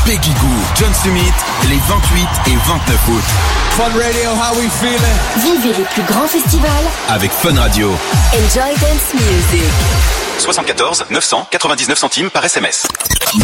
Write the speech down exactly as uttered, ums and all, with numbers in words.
Peggy Gou, John Summit, les vingt-huit et vingt-neuf août. Fun Radio, how we feeling? Vivez les plus grands festivals avec Fun Radio. Enjoy Dance Music. soixante-quatorze neuf cent quatre-vingt-dix-neuf centimes par S M S.